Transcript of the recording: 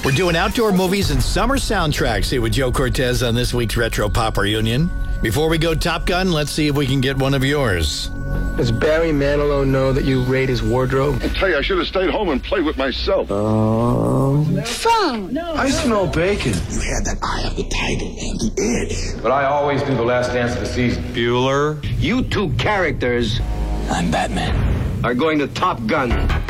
We're doing outdoor movies and summer soundtracks here with Joe Cortez on this week's Retro Pop Reunion. Before we go Top Gun, let's see if we can get one of yours. Does Barry Manilow know that you raid his wardrobe? I tell you, I should have stayed home and played with myself. Phone. I smell bacon. You had that eye of the tiger and the edge. But I always do the last dance of the season. Bueller. You two characters I'm Batman. are going to Top Gun.